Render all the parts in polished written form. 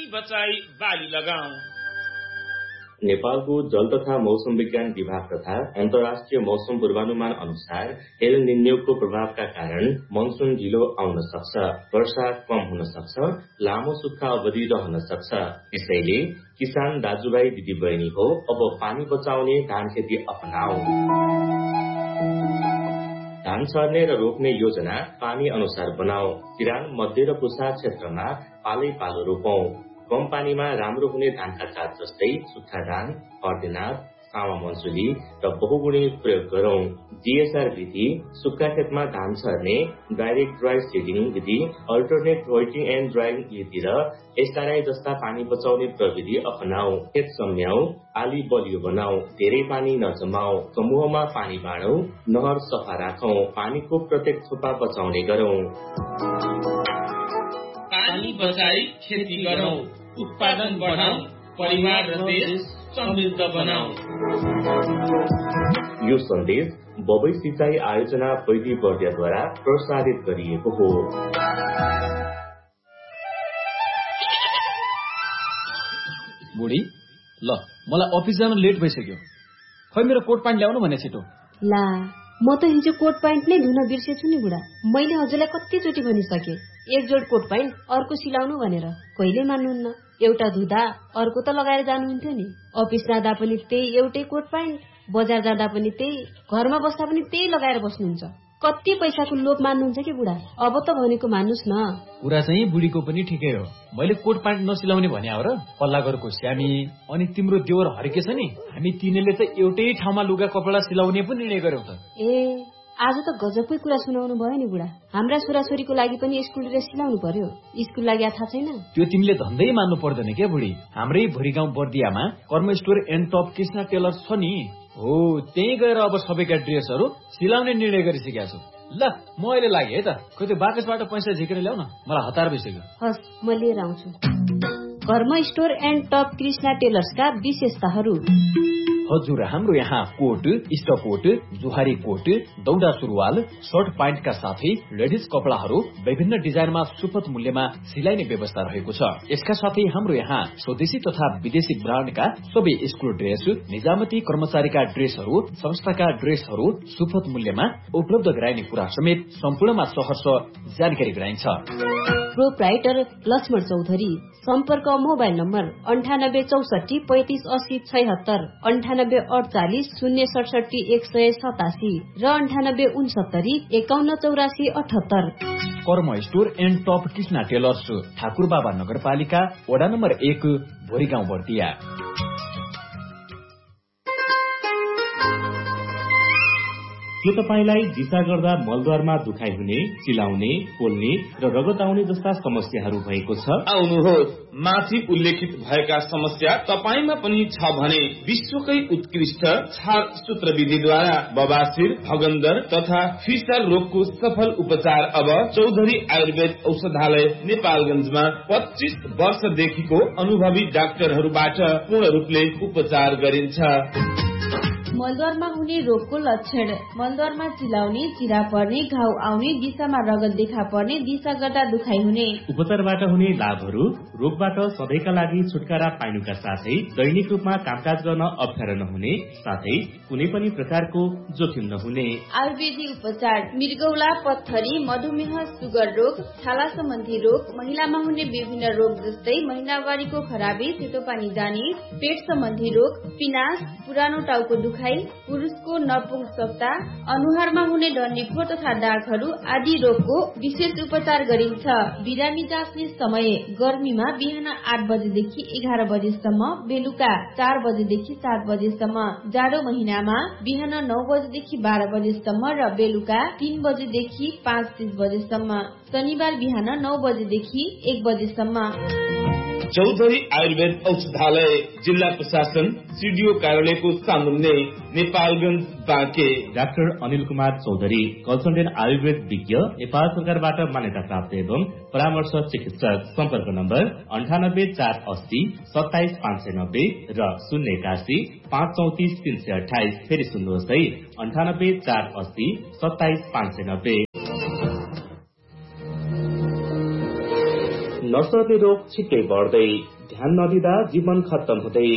बचाई बाली लगाऊ। नेपालको जल तथा मौसम विज्ञान विभाग तथा अन्तर्राष्ट्रिय मौसम पूर्वानुमान अनुसार एल निन्योको प्रभावका कारण मनसुन ढिलो आउन सक्छ, वर्षा कम हुन सक्छ, लामो सुक्खा अवधि रहन सक्छ। यसैले किसान दाजुभाइ दिदीबहिनी हो, अब पानी बचाउने धान खेती अपनाऊ। धान छर्ने र रोप्ने योजना पानी अनुसार बनाऊ। किरान, मध्य र पुसा क्षेत्रमा पालै पालो रोपौं। कम पानीमा राम्रो हुने धानका जात जस्तै सुक्खा धान, अर्दिनाथ, सावा मन्सुली र बहुगुणी प्रयोग गरौं। जीएसआर विधि, सुक्खा खेतमा धान छर्ने, डाइरेक्ट ड्राई सीडिङ विधि, अल्टरनेट वेटिङ एन्ड ड्राइङ विधि र एसआरआई जस्ता पानी बचाउने प्रविधि अपनाऊ। खेत सम्याऊ, आली बलियो बनाऊ, धेरै पानी नजमाऊ, समूहमा पानी बाँडौ, नहर सफा राखौं, पानीको प्रत्येक थोपा बचाउने गरौं। पानी बचाई खेती गरौं, उत्पादन बढाऊ, परिवार र देश समृद्ध बनाऊ। यो सन्देश बबई सिंचाई आयोजना पैदी बर्दियाद्वारा प्रसारित गरिएको हो। बुढी, ल मलाई अफिस जान लेट भइसक्यो। खै मेरो कोट प्यान्ट ल्याउनु भने छिटो। ला, म त हिजो कोट प्यान्ट नै धुन बिर्सेछु नि बुढा। मैले हजुरलाई कतिचोटि भनिसके, एक जोड कोट प्यान्ट अर्को सिलाउनु भनेर, कहिले मान्नुहुन्न। एउटा धुँदा अर्को त लगाएर जानुहुन्थ्यो नि। अफिस जाँदा पनि त्यही एउटै कोट प्यान्ट, बजार जाँदा पनि त्यही, घरमा बस्दा पनि त्यही लगाएर बस्नुहुन्छ। कति पैसाको लोभ मान्नुहुन्छ कि बुढा? अब त भनेको मान्नुस् न। कुरा चाहिँ बुढीको पनि ठिकै हो। मैले कोट प्यान्ट नसिलाउने भने हो र? पल्लाघरको श्यामी अनि तिम्रो देवर हरिके छ नि, हामी तिनीले त एउटै ठाउँमा लुगा कपडा सिलाउने पनि निर्णय गर्यौं त। ए, आज त गजबकै कुरा सुनाउनु भयो नि बुढा। हाम्रा छोराछोरीको लागि पनि स्कुल ड्रेस सिलाउनु पर्यो। स्कुल लागि थाहा छैन? त्यो तिमीले धन्दै मान्नु पर्दैन क्या बुढी। हाम्रै भोरी गाउँ बर्दियामा कर्म store and top Krishna tailor छ नि, हो त्यही गएर अब सबैका ड्रेसहरू सिलाउने निर्णय गरिसकेका छु। ल म अहिले लागे है त। खोइ त्यो बाकसबाट पैसा झिकेर ल्याउ न, मलाई हतार भइसक्यो। हस्, म लिएर आउँछु। कर्म स्टोर एन्ड टप कृष्णा टेलर्सका विशेषताहरू। हजुर, हाम्रो यहाँ कोट, स्टकोट, जुहारी कोट, दौडा सुरुवाल, सर्ट प्यान्टका साथै लेडिज कपडाहरू विभिन्न डिजाइनमा सुपथ मूल्यमा सिलाइने व्यवस्था रहेको छ। यसका साथै हाम्रो यहाँ स्वदेशी तथा विदेशी ब्रान्डका सबै स्कुल ड्रेस, निजामती कर्मचारीका ड्रेसहरू, संस्थाका ड्रेसहरू सुपथ मूल्यमा उपलब्ध गराइने कुरा समेत सम्पूर्णमा सहर्ष जानकारी गराइन्छ। प्रोप्राइटर लक्ष्मण चौधरी। सम्पर्क मोबाइल नम्बर 9864 35 80 76, 9848 067 187 र 9869 51 84 78। कर्म store and top Krishna tailors, Thakurbaba नगरपालिका, वडा नम्बर 1, भोरी गाउँ बर्दिया। के तपाईलाई दिशा गर्दा मलद्वारमा दुखाइ हुने, चिलाउने, पोल्ने र रगत आउने जस्ता समस्याहरू भएको छ? आउनुहोस्, माथि उल्लेखित भएका समस्या तपाईमा पनि छ भने विश्वकै उत्कृष्ट छाल सूत्र विधिद्वारा बबासिर, भगन्दर तथा फिसर रोगको सफल उपचार अब चौधरी आयुर्वेद औषधालय नेपालगञ्जमा 25 वर्षदेखिको अनुभवी डाक्टरहरूबाट पूर्ण रूपले उपचार गरिन्छ। मलद्वारमा हुने रोगको लक्षण: मलद्वारमा चिलाउने, चिरा पर्ने, घाउ आउने, दिशामा रगत देखा पर्ने, दिशा गर्दा दुखाइ हुने। उपचारबाट हुने लाभहरू: रोगबाट सधैँका लागि छुटकारा पाइनुका साथै दैनिक रूपमा कामकाज गर्न अप्ठ्यारो नहुने, साथै कुनै पनि प्रकारको जोखिम नहुने। आयुर्वेदिक उपचार: मृगौला, पत्थरी, मधुमेह, सुगर रोग, छाला सम्बन्धी रोग, महिलामा हुने विभिन्न रोग जस्तै महिनावारीको खराबी, सेतो पानी जाने, पेट सम्बन्धी रोग, पिनास, पुरानो टाउको दुखाइ, पुरुषको नपुंसकता, अनुहारमा हुने डन्डीफोर तथा दागहरू आदि रोगको विशेष उपचार गरिन्छ। बिरामी जाँच्ने समय: गर्मीमा बिहान 8 बजेदेखि 11 बजेसम्म, बेलुका 4 बजेदेखि 7 बजेसम्म, जाडो महिनामा बिहान 9 बजेदेखि 12 बजेसम्म र बेलुका 3 बजेदेखि 5:30 बजेसम्म, शनिबार बिहान 9 बजेदेखि 1 बजेसम्म। चौधरी आयुर्वेद औषधालय, जिल्ला प्रशासन, सिडिओ कार्यालयको सामुन्ने, नेपालगञ्ज, बाँके। डाक्टर अनिल कुमार चौधरी, कन्सल्टेन्ट आयुर्वेद विज्ञ, नेपाल सरकारबाट मान्यता प्राप्त एवं परामर्श चिकित्सक। सम्पर्क नम्बर 98 480 27 590 र 081 534 328। फेरि सुन्नुहोस् है, 98 480 27 590। नसर्ने रोग छिट्टै बढ्दै, ध्यान नदिँदा जीवन खत्तम हुँदै।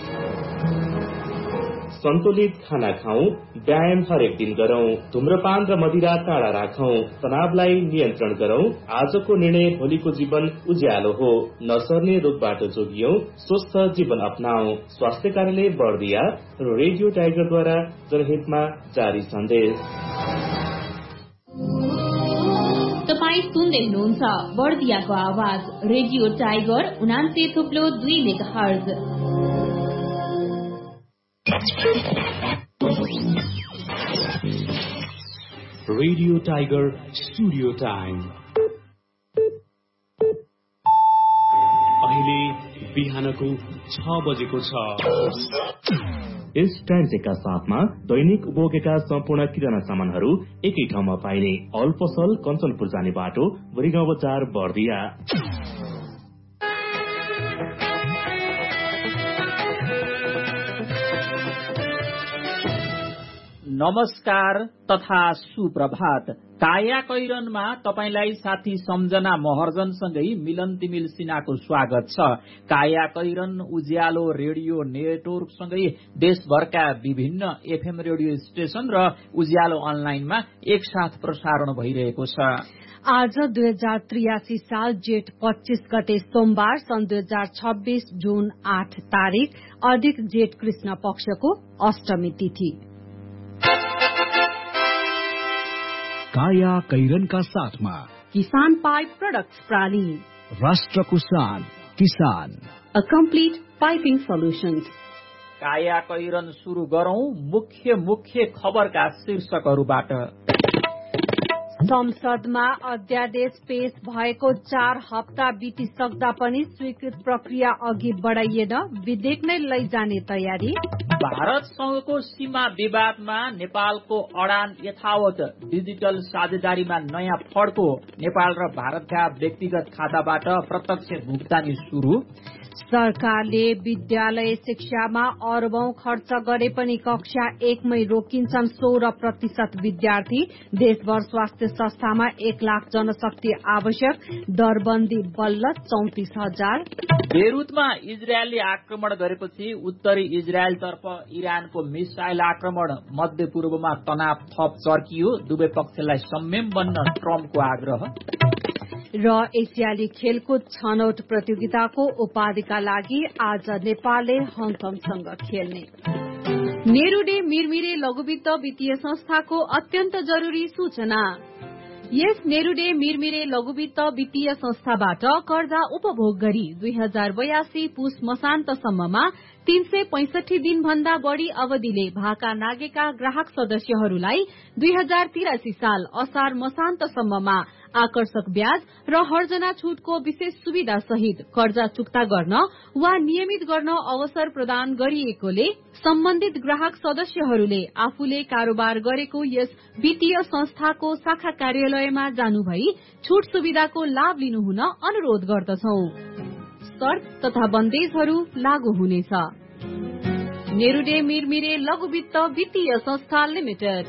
सन्तुलित खाना खाऊ, व्यायाम हरेक दिन गरौं, धुम्रपान र मदिरा टाढा राखौं, तनावलाई नियन्त्रण गरौं। आजको निर्णय भोलिको जीवन उज्यालो हो। नसर्ने रोगबाट जोगियौं, स्वस्थ जीवन अपनाऊ। स्वास्थ्य कार्यालय बर्दिया र रेडियो टाइगरद्वारा जनहितमा जारी सन्देश। तपाईँ सुन्दै हुनुहुन्छ बर्दियाको आवाज radio tiger 89.2 megahertz. Radio tiger studio time अहिले बिहानको 6 बजेको छ। यस टाइम चेकका साथमा दैनिक उपभोगका सम्पूर्ण किराना सामानहरू एकै ठाउँमा पाइने अल पसल कञ्चनपुर जाने बाटो बरिगाउँ बजार बर्दिया। नमस्कार तथा सुप्रभात। काया कैरनमा तपाईलाई साथी सम्झना महर्जनसँगै मिलन तिमिल सिन्हाको स्वागत छ। काया कैरन उज्यालो रेडियो नेटवर्कसँगै देशभरका विभिन्न एफएम रेडियो स्टेशन र उज्यालो अनलाइनमा एकसाथ प्रसारण भइरहेको छ। आज 2083 साल जेठ 25 गते सोमबार सन् 2026 जुन 8 तारिक अधिक जेठ कृष्ण पक्षको अष्टमी तिथि। काया कैरनका साथमा किसान पाइप प्रोडक्ट्स प्राली, राष्ट्रको शान किसान, अ कम्प्लिट पाइपिङ सोल्युशन्स। काया कैरन सुरु गरौं मुख्य खबरका शीर्षकहरूबाट। संसदमा अध्यादेश पेश भएको 4 हप्ता बितिसक्दा पनि स्वीकृत प्रक्रिया अघि बढाइएन, विधेयक नै लैजाने तयारी। भारतसँगको सीमा विवादमा नेपालको अडान यथावत, डिजिटल साझेदारीमा नयाँ फड्को, नेपाल र भारतका व्यक्तिगत खाताबाट प्रत्यक्ष भुक्तानी सुरु। सरकारले विद्यालय शिक्षामा अरबौं खर्च गरे पनि कक्षा 1 मै रोकिन्छन् 16% विद्यार्थी। देशभर स्वास्थ्य संस्थामा 1 लाख जनशक्ति आवश्यक, दरबन्दी बल्ल 34,000। बेरुतमा इजरायलले आक्रमण गरेपछि उत्तरी इजरायलतर्फ इरानको मिसाइल आक्रमण, मध्य पूर्वमा तनाव थप चर्कियो, दुवै पक्षलाई संयम बन्न ट्रम्पको आग्रह। र एसियाली खेलकुद छनौट प्रतियोगिताको उपाधिका लागि आज नेपालले हङकङसँग खेल्ने। नेरुडे मिरमिरे लघुवित्त वित्तीय संस्थाको अत्यन्त जरुरी सूचना। यस नेरुडे मिरमिरे लघुवित्त वित्तीय संस्थाबाट कर्जा उपभोग गरी 2082 पुस मसान्तसम्ममा 365 दिन भन्दा बढ़ी अवधिले भाका नागेका ग्राहक सदस्यहरूलाई 2083 साल असार मसान्तसम्ममा आकर्षक ब्याज र हर्जना छूटको विशेष सुविधा सहित कर्जा चुक्ता गर्न वा नियमित गर्न अवसर प्रदान गरिएकोले सम्बन्धित ग्राहक सदस्यहरूले आफूले कारोबार गरेको यस वित्तीय संस्थाको शाखा कार्यालयमा जानुभई छूट सुविधाको लाभ लिनुहुन अनुरोध गर्दछौं। शर्त तथा बन्देजहरू लागू हुनेछ। नेरुडे मिरमिरे लघुवित्त वित्तीय संस्था लिमिटेड।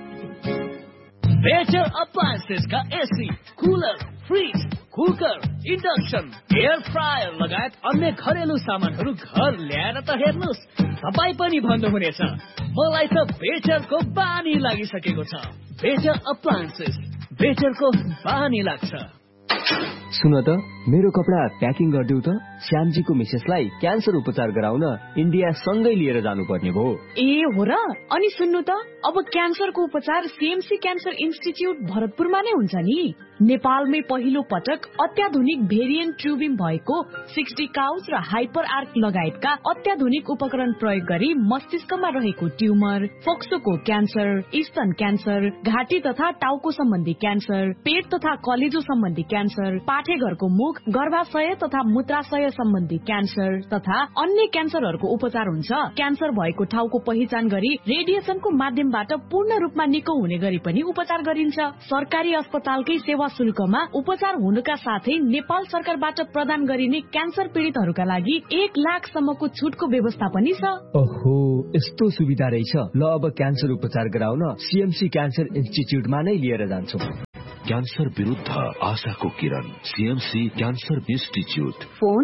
बेटर अप्लायन्सेस का AC, cooler, fridge, cooker, induction, air fryer लगायत अन्य घरेलु सामानहरू घर ल्याएर त हेर्नुहोस्, तपाईँ पनि भन्नुहुनेछ मलाई त बेटरको बानी लागिसकेको छ। बेटर अप्लायन्सेस, बेटरको बानी लाग्छ। सुन त, मेरो कपडा प्याकिङ गरिदेऊ त। श्यामजीको मिसेसलाई क्यान्सर उपचार गराउन इन्डिया सँगै लिएर जानुपर्ने भयो। ए हो र? अनि सुन्नु त, अब क्यान्सरको उपचार सीएमसी क्यान्सर इन्स्टिच्युट भरतपुरमा नै हुन्छ नि। नेपालमै पहिलो पटक अत्याधुनिक भेरिएन्ट ट्युबिङ भएको 60 काउच र हाइपर आर्क लगायतका अत्याधुनिक उपकरण प्रयोग गरी मस्तिष्कमा रहेको ट्युमर, फोक्सोको क्यान्सर, स्तन क्यान्सर, घाँटी तथा टाउको सम्बन्धी क्यान्सर, पेट तथा कलेजो सम्बन्धी क्यान्सर, पाठेघरको मुख, गर्भाशय तथा मूत्राशय सम्बन्धी क्यान्सर तथा अन्य क्यान्सरहरूको उपचार हुन्छ। क्यान्सर भएको ठाउँको पहिचान गरी रेडिएसनको माध्यमबाट पूर्ण रूपमा निको हुने गरी पनि उपचार गरिन्छ। सरकारी अस्पतालकै सेवा शुल्कमा उपचार हुनुका साथै नेपाल सरकारबाट प्रदान गरिने क्यान्सर पीड़ितहरूका लागि 1 लाखसम्मको छुटको व्यवस्था पनि छ। ओहो, यस्तो सुविधा रहेछ। ल अब क्यान्सर उपचार गराउन सीएमसी क्यान्सर इन्स्टिच्युटमा नै लिएर जान्छौं। क्यान्सर विरुद्ध आशाको किरण, सीएमसी क्यान्सर इन्स्टिच्युट। फोन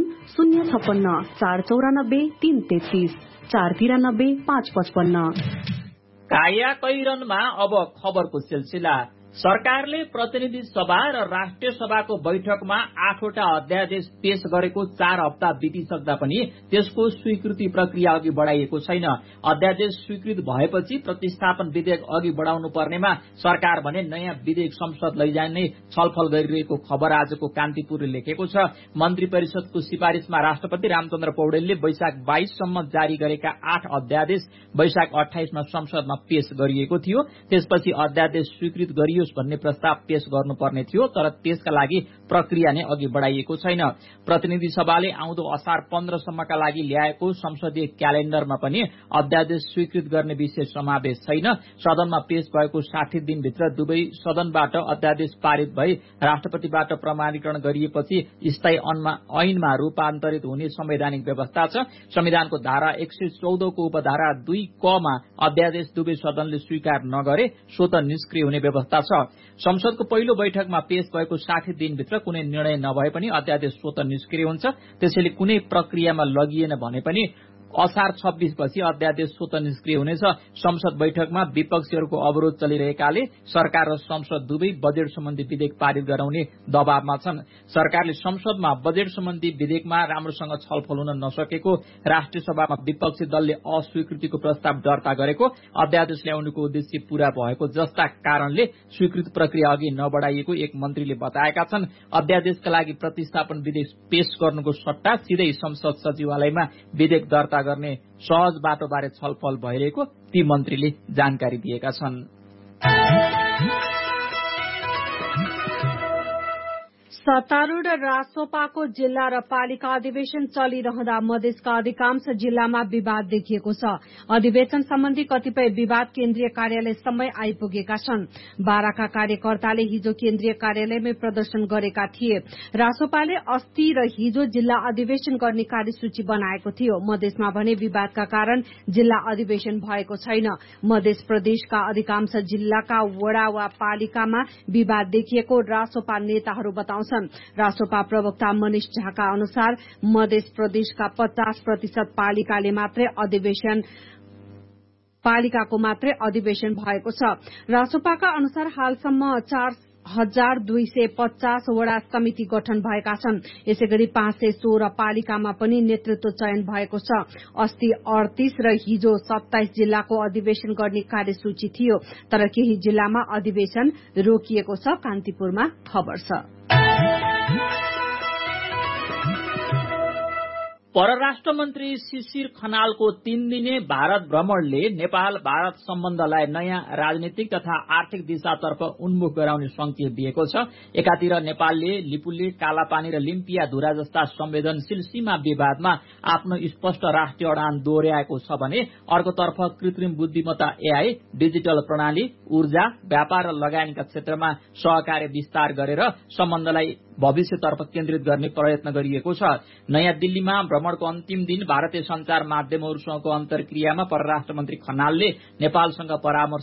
056 494 333 493 555। काया कैरनमा अब खबरको सिलसिला। सरकारले प्रतिनिधि सभा र राष्ट्रिय सभाको बैठकमा 8वटा अध्यादेश पेश गरेको 4 हप्ता बितिसक्दा पनि त्यसको स्वीकृति प्रक्रिया अघि बढाइएको छैन। अध्यादेश स्वीकृत भएपछि प्रतिस्थापन विधेयक अघि बढाउनु पर्नेमा सरकार भने नयाँ विधेयक संसद लैजाने छलफल गरिरहेको खबर आजको कान्तिपुरले लेखेको छ। मन्त्री परिषदको सिफारिशमा राष्ट्रपति रामचन्द्र पौडेलले वैशाख 22 सम्म जारी गरेका 8 अध्यादेश वैशाख 28 मा संसदमा पेश गरिएको थियो। त्यसपछि अध्यादेश स्वीकृत गरियो भन्ने प्रस्ताव पेश गर्नुपर्ने थियो, तर त्यसका लागि प्रक्रिया नै अघि बढाइएको छैन। प्रतिनिधि सभाले आउँदो असार 15 सम्मका लागि ल्याएको संसदीय क्यालेण्डरमा पनि अध्यादेश स्वीकृत गर्ने विषय समावेश छैन। सदनमा पेश भएको 60 दिनभित्र दुवै सदनबाट अध्यादेश पारित भई राष्ट्रपतिबाट प्रमाणीकरण गरिएपछि स्थायी ऐनमा रूपान्तरित हुने संवैधानिक व्यवस्था छ। संविधानको धारा 114 को उपधारा 2 क मा अध्यादेश दुवै सदनले स्वीकार नगरे स्वतः निष्क्रिय हुने व्यवस्था छ। संसदको पहिलो बैठकमा पेश भएको 60 दिनभित्र कुनै निर्णय नभए पनि अध्यादेश स्वतः निष्क्रिय हुन्छ। त्यसैले कुनै प्रक्रियामा लगिएन भने पनि असार 26 पछि अध्यादेश स्वतः निष्क्रिय हुनेछ। संसद बैठकमा विपक्षीहरूको अवरोध चलिरहेकाले सरकार र संसद दुवै बजेट सम्बन्धी विधेयक पारित गराउने दबावमा छन्। सरकारले संसदमा बजेट सम्बन्धी विधेयकमा राम्रोसँग छलफल हुन नसकेको, राष्ट्रिय सभामा विपक्षी दलले अस्वीकृतिको प्रस्ताव दर्ता गरेको, अध्यादेश ल्याउनुको उद्देश्य पूरा भएको जस्ता कारणले स्वीकृत प्रक्रिया अघि नबढाइएको एक मन्त्रीले बताएका छन्। अध्यादेशका लागि प्रतिस्थापन विधेयक पेश गर्नुको सट्टा सिधै संसद सचिवालयमा विधेयक दर्ता गर्ने सहज बाटोबारे छलफल भइरहेको ती मन्त्रीले जानकारी दिएका छन्। सत्तारूढ़ रासोपाको जिल्ला र पालिका अधिवेशन चलिरहँदा मधेसका अधिकांश जिल्लामा विवाद देखिएको छ। अधिवेशन सम्बन्धी कतिपय विवाद केन्द्रीय कार्यालयसम्मै आइपुगेका छन्। बाराका कार्यकर्ताले हिजो केन्द्रीय कार्यालयमै प्रदर्शन गरेका थिए। रासोपाले अस्ति र हिजो जिल्ला अधिवेशन गर्ने कार्यसूची बनाएको थियो। मधेसमा भने विवादका कारण जिल्ला अधिवेशन भएको छैन। मध्य प्रदेशका अधिकांश जिल्लाका वडा वा पालिकामा विवाद देखिएको रासोपा नेताहरू बताउँछन्। रासोपा प्रवक्ता मनिष झाका अनुसार मध्य प्रदेशका 50% पालिकाको मात्रै अधिवेशन भएको छ। रासोपाका अनुसार हालसम्म 4250 वडा समिति गठन भएका छन्। यसैगरी 516 पालिकामा पनि नेतृत्व चयन भएको छ। अस्ति 38 र हिजो 27 जिल्लाको अधिवेशन गर्ने कार्यसूची थियो, तर केही जिल्लामा अधिवेशन रोकिएको छ। कान्तिपुरमा खबर छ। परराष्ट्र मन्त्री शिशिर खनालको 3 दिने भारत भ्रमणले नेपाल भारत सम्बन्धलाई नयाँ राजनीतिक तथा आर्थिक दिशातर्फ उन्मुख गराउने संकेत दिएको छ। एकातिर नेपालले लिपुले, कालापानी र लिम्पिया धुरा जस्ता संवेदनशील सीमा विवादमा आफ्नो स्पष्ट राष्ट्रिय अडान दोहोर्याएको छ भने अर्कोतर्फ कृत्रिम बुद्धिमत्ता एआई, डिजिटल प्रणाली, ऊर्जा, व्यापार र लगानीका क्षेत्रमा सहकार्य विस्तार गरेर सम्बन्धलाई भविष्यतर्फ केन्द्रित गर्ने प्रयत्न गरिएको छ। नयाँ दिल्लीमा भ्रमणको अन्तिम दिन भारतीय संचार माध्यमहरूसँगको अन्तर्क्रियामा परराष्ट्र मन्त्री खनालले नेपालसँग परामर्श